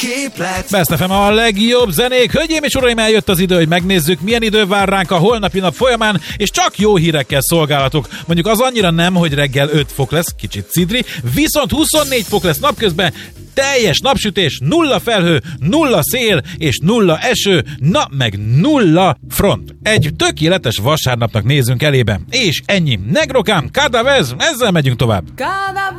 Képlet. Best FM a legjobb zenék. Hölgyeim és uraim, eljött az idő, hogy megnézzük, milyen idő vár ránk a holnapi nap folyamán, és csak jó hírekkel szolgálatok. Mondjuk az annyira nem, hogy reggel 5 fok lesz, kicsit cidri, viszont 24 fok lesz napközben, teljes napsütés, 0 felhő, 0 szél és 0 eső, na meg 0 front. Egy tökéletes vasárnapnak nézünk elébe. És ennyi. Negrokám, Kadavez, ezzel megyünk tovább.